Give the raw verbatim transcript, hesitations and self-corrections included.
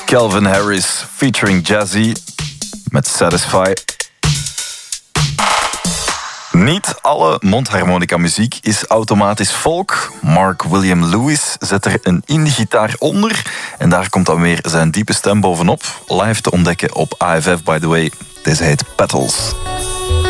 Calvin Harris featuring Jazzy met Satisfy. Niet alle mondharmonica muziek is automatisch folk. Mark William Lewis zet er een indie-gitaar onder en daar komt dan weer zijn diepe stem bovenop. Live te ontdekken op A F F, by the way. Deze heet Petals.